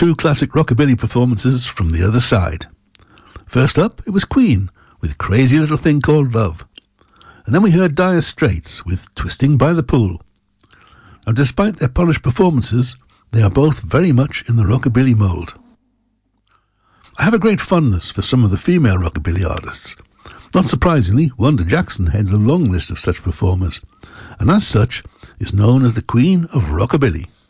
two classic rockabilly performances from the other side. First up, it was Queen with Crazy Little Thing Called Love. And then we heard Dire Straits with Twisting by the Pool. And despite their polished performances, they are both very much in the rockabilly mould. I have a great fondness for some of the female rockabilly artists. Not surprisingly, Wanda Jackson heads a long list of such performers, and as such is known as the Queen of Rockabilly.